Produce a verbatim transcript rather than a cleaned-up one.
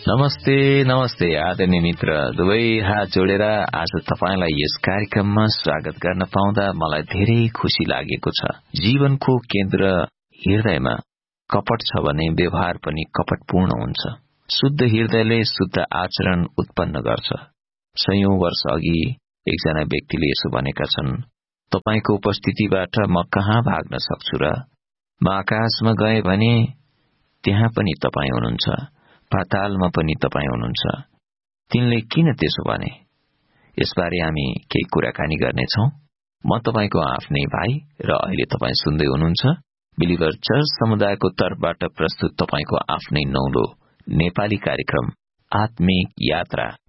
नमस्ते नमस्ते आदरणीय मित्र, दुवै हात जोडेर आज तपाईलाई यस कार्यक्रममा स्वागत गर्न पाउँदा मलाई धेरै खुशी लागेको छ। जीवनको केन्द्र हृदयमा कपट छ भने व्यवहार पनि कपटपूर्ण हुन्छ। शुद्ध हृदयले शुद्ध आचरण उत्पन्न गर्छ। सयौं वर्ष अघि एकजना व्यक्तिले यसो भनेका छन्, तपाईको उपस्थितिबाट म कहाँ भाग्न सक्छु र? म आकाशमा गए भने त्यहाँ पनि तपाई हुनुहुन्छ, पातालमा पनि तपाई हुनुहुन्छ। तिनले किन त्यसो भने? यसबारे हामी केही कुराकानी गर्नेछौं। म तपाईको आफ्नै भाइ र अहिले तपाई सुन्दै हुनुहुन्छ बिलिभर चर्च समुदायको तर्फबाट प्रस्तुत तपाईको आफ्नै नौलो नेपाली कार्यक्रम आत्मिक यात्रा।